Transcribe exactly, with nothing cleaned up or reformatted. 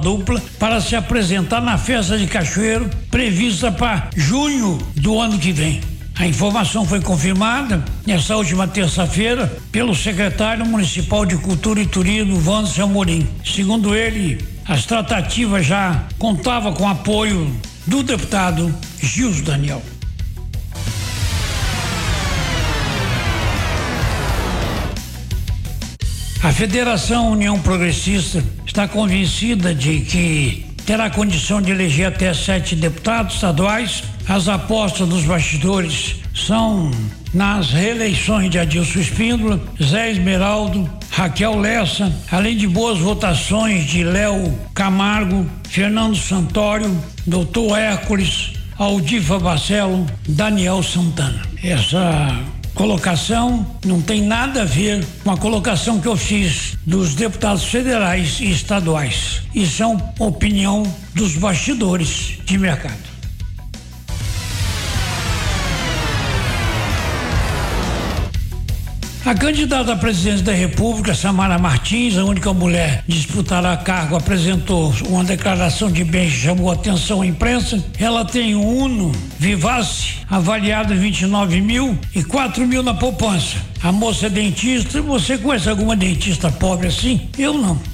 dupla para se apresentar na festa de Cachoeiro, prevista para junho do ano que vem. A informação foi confirmada nesta última terça-feira pelo secretário municipal de Cultura e Turismo, Wanderson Amorim. Segundo ele, as tratativas já contavam com apoio do deputado Gilson Daniel. A Federação União Progressista está convencida de que terá condição de eleger até sete deputados estaduais. As apostas dos bastidores são nas reeleições de Adilson Espíndola, Zé Esmeraldo, Raquel Lessa, além de boas votações de Léo Camargo, Fernando Santório, doutor Hércules, Aldifa Barcelo, Daniel Santana. Essa colocação não tem nada a ver com a colocação que eu fiz dos deputados federais e estaduais. Isso é uma opinião dos bastidores de mercado. A candidata à presidência da República, Samara Martins, a única mulher que disputará cargo, apresentou uma declaração de bens que chamou a atenção à imprensa. Ela tem um Uno Vivace avaliado em vinte e nove mil e quatro mil na poupança. A moça é dentista. Você conhece alguma dentista pobre assim? Eu não.